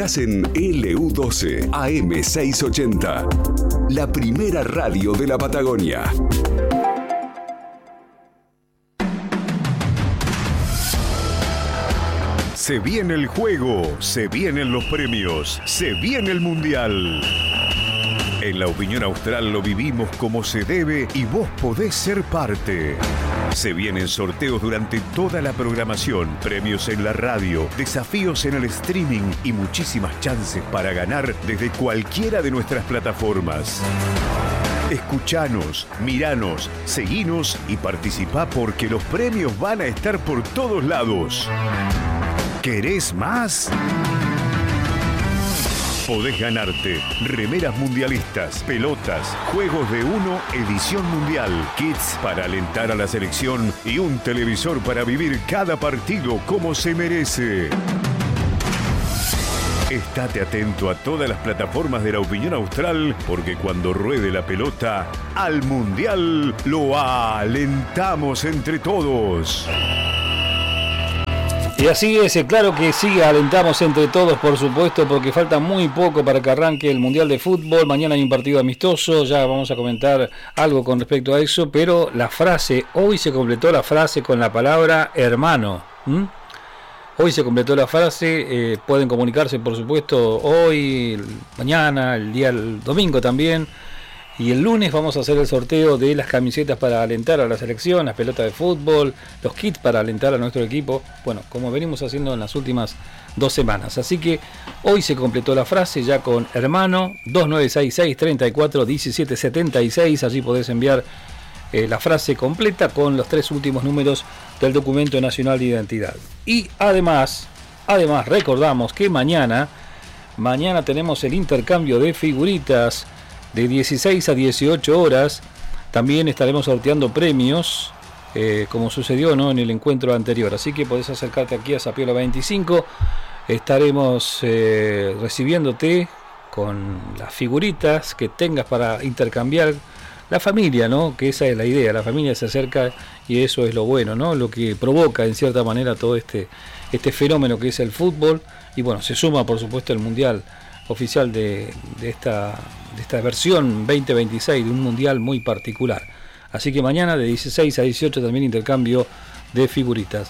Estás en LU12 AM680, la primera radio de la Patagonia. Se viene el juego, se vienen los premios, se viene el mundial. En La Opinión Austral lo vivimos como se debe y vos podés ser parte. Se vienen sorteos durante toda la programación, premios en la radio, desafíos en el streaming y muchísimas chances para ganar desde cualquiera de nuestras plataformas. Escuchanos, miranos, seguinos y participá porque los premios van a estar por todos lados. ¿Querés más? Podés ganarte remeras mundialistas, pelotas, juegos de uno, edición mundial, kits para alentar a la selección y un televisor para vivir cada partido como se merece. Estate atento a todas las plataformas de La Opinión Austral porque cuando ruede la pelota, al mundial lo alentamos entre todos. Y así es, claro que sí, alentamos entre todos, por supuesto, porque falta muy poco para que arranque el Mundial de Fútbol. Mañana hay un partido amistoso, ya vamos a comentar algo con respecto a eso, pero la frase, hoy se completó la frase con la palabra hermano. Hoy se completó la frase, pueden comunicarse, por supuesto, hoy, mañana, el domingo también. Y el lunes vamos a hacer el sorteo de las camisetas para alentar a la selección, las pelotas de fútbol, los kits para alentar a nuestro equipo. Bueno, como venimos haciendo en las últimas 2 semanas. Así que hoy se completó la frase ya con hermano 2966-341776. Allí podés enviar la frase completa con los 3 últimos números del documento nacional de identidad. Y además recordamos que mañana tenemos el intercambio de figuritas de 16 a 18 horas. También estaremos sorteando premios, como sucedió, ¿no?, en el encuentro anterior. Así que podés acercarte aquí a Zapiola 25. Estaremos recibiéndote con las figuritas que tengas para intercambiar. La familia, ¿no?, que esa es la idea. La familia se acerca y eso es lo bueno, ¿no?, lo que provoca en cierta manera todo este fenómeno que es el fútbol. Y bueno, se suma por supuesto el mundial oficial de esta versión 2026 de un mundial muy particular. Así que mañana de 16 a 18 también intercambio de figuritas.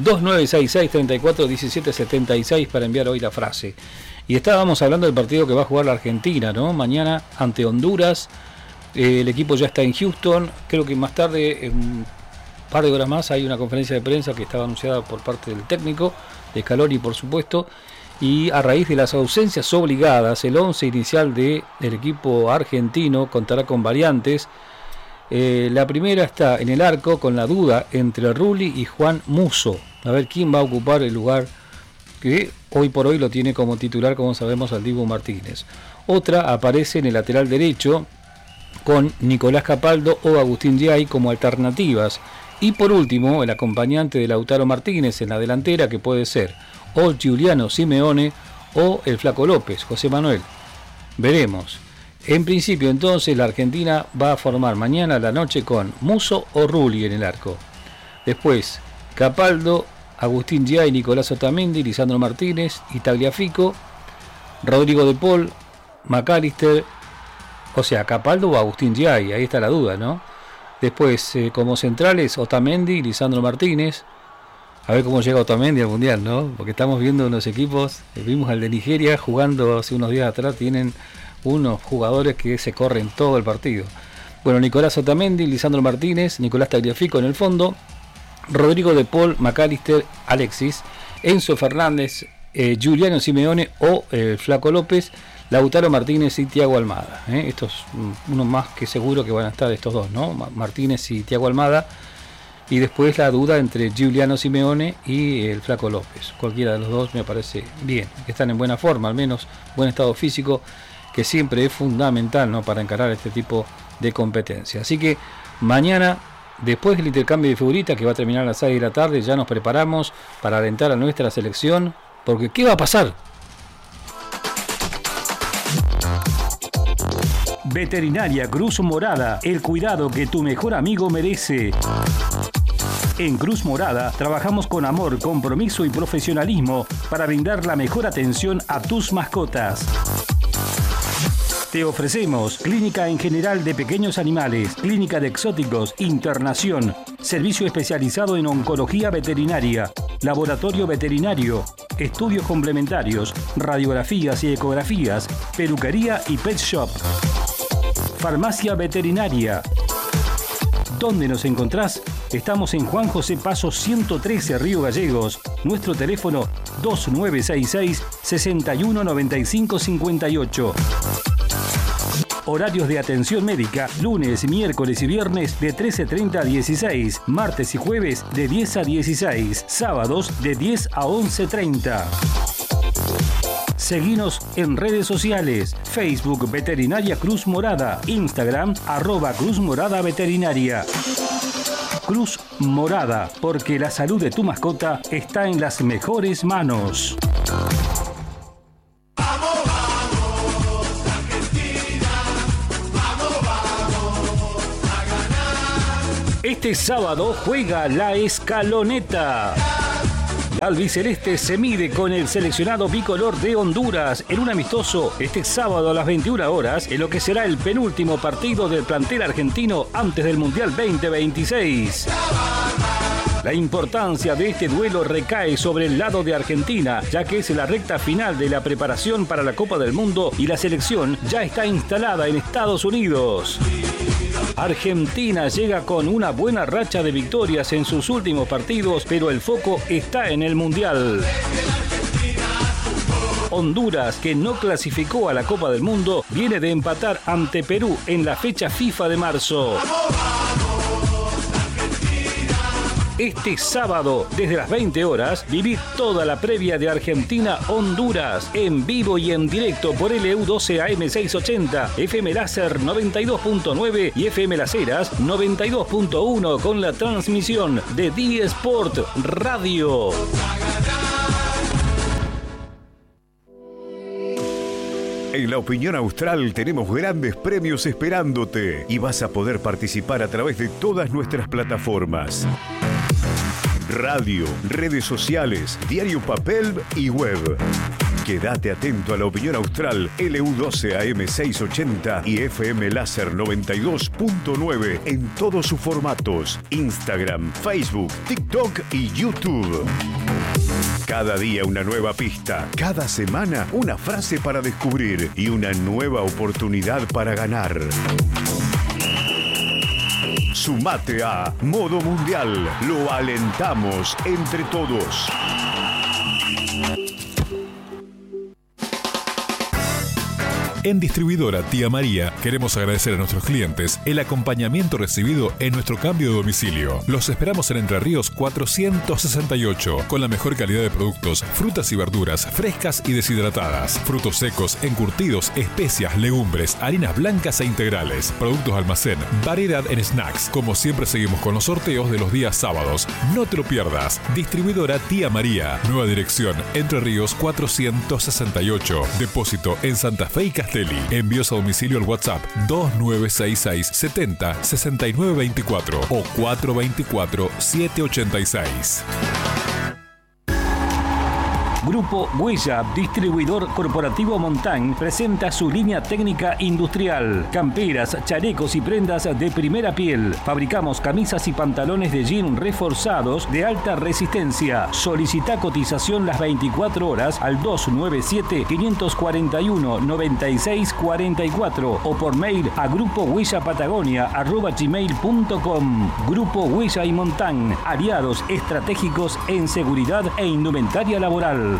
2966-341776 para enviar hoy la frase. Y estábamos hablando del partido que va a jugar la Argentina, ¿no?, mañana ante Honduras. El equipo ya está en Houston. Creo que más tarde, en un par de horas más, hay una conferencia de prensa que estaba anunciada por parte del técnico, de Scaloni por supuesto. Y a raíz de las ausencias obligadas, el 11 inicial del equipo argentino contará con variantes. La primera está en el arco con la duda entre Rulli y Juan Musso. A ver quién va a ocupar el lugar que hoy por hoy lo tiene como titular, como sabemos, al Dibu Martínez. Otra aparece en el lateral derecho con Nicolás Capaldo o Agustín Giai como alternativas. Y por último, el acompañante de Lautaro Martínez en la delantera, que puede ser o Giuliano Simeone o el Flaco López, José Manuel. Veremos. En principio, entonces, la Argentina va a formar mañana a la noche con Musso o Rulli en el arco. Después, Capaldo, Agustín Giai, Nicolás Otamendi, Lisandro Martínez y Tagliafico, Rodrigo de Paul, McAllister, o sea, Capaldo o Agustín Giai, ahí está la duda, ¿no? Después, como centrales, Otamendi, Lisandro Martínez. A ver cómo llega Otamendi al Mundial, ¿no? Porque estamos viendo unos equipos, vimos al de Nigeria jugando hace unos días atrás, tienen unos jugadores que se corren todo el partido. Bueno, Nicolás Otamendi, Lisandro Martínez, Nicolás Tagliafico en el fondo, Rodrigo de Paul, McAllister, Alexis, Enzo Fernández, Giuliano Simeone o Flaco López, Lautaro Martínez y Thiago Almada. Estos, uno más que seguro que van a estar estos dos, ¿no? Martínez y Thiago Almada. Y después la duda entre Giuliano Simeone y el Flaco López. Cualquiera de los dos me parece bien. Están en buena forma, al menos buen estado físico, que siempre es fundamental, ¿no?, para encarar este tipo de competencia. Así que mañana, después del intercambio de figuritas que va a terminar a las 6 de la tarde, ya nos preparamos para alentar a nuestra selección. Porque ¿qué va a pasar? Veterinaria Cruz Morada, el cuidado que tu mejor amigo merece. En Cruz Morada trabajamos con amor, compromiso y profesionalismo para brindar la mejor atención a tus mascotas. Te ofrecemos clínica en general de pequeños animales, clínica de exóticos, internación, servicio especializado en oncología veterinaria, laboratorio veterinario, estudios complementarios, radiografías y ecografías, peluquería y pet shop. Farmacia veterinaria. ¿Dónde nos encontrás? Estamos en Juan José Paso 113, Río Gallegos. Nuestro teléfono 2966 619558. Horarios de atención médica, lunes, miércoles y viernes de 13:30 a 16, martes y jueves de 10 a 16, sábados de 10 a 11:30. Seguinos en redes sociales, Facebook Veterinaria Cruz Morada, Instagram @Cruz Morada Veterinaria. Cruz Morada, porque la salud de tu mascota está en las mejores manos. Este sábado juega la Escaloneta. La albiceleste se mide con el seleccionado bicolor de Honduras en un amistoso este sábado a las 21 horas en lo que será el penúltimo partido del plantel argentino antes del Mundial 2026. La importancia de este duelo recae sobre el lado de Argentina, ya que es la recta final de la preparación para la Copa del Mundo y la selección ya está instalada en Estados Unidos. Argentina llega con una buena racha de victorias en sus últimos partidos, pero el foco está en el Mundial. Honduras, que no clasificó a la Copa del Mundo, viene de empatar ante Perú en la fecha FIFA de marzo. Este sábado, desde las 20 horas, vivid toda la previa de Argentina-Honduras, en vivo y en directo por LU12 AM680, FM Láser 92.9 y FM Las Heras 92.1 con la transmisión de D-Sport Radio. En La Opinión Austral tenemos grandes premios esperándote y vas a poder participar a través de todas nuestras plataformas. Radio, redes sociales, diario papel y web. Quédate atento a La Opinión Austral, LU12 AM680 y FM Láser 92.9 en todos sus formatos, Instagram, Facebook, TikTok y YouTube. Cada día una nueva pista, cada semana una frase para descubrir y una nueva oportunidad para ganar. Sumate a Modo Mundial. Lo alentamos entre todos. En Distribuidora Tía María queremos agradecer a nuestros clientes el acompañamiento recibido en nuestro cambio de domicilio. Los esperamos en Entre Ríos 468 con la mejor calidad de productos, frutas y verduras frescas y deshidratadas, frutos secos, encurtidos, especias, legumbres, harinas blancas e integrales, productos de almacén, variedad en snacks. Como siempre seguimos con los sorteos de los días sábados. No te lo pierdas. Distribuidora Tía María. Nueva dirección Entre Ríos 468. Depósito en Santa Fe y Castelli. Envíos a domicilio al WhatsApp 2966 70 6924 o 424 786. Grupo Huella, distribuidor corporativo Montán, presenta su línea técnica industrial. Camperas, chalecos y prendas de primera piel. Fabricamos camisas y pantalones de jean reforzados de alta resistencia. Solicita cotización las 24 horas al 297-541-9644 o por mail a grupohuellapatagonia@gmail.com. Grupo Huella y Montán, aliados estratégicos en seguridad e indumentaria laboral.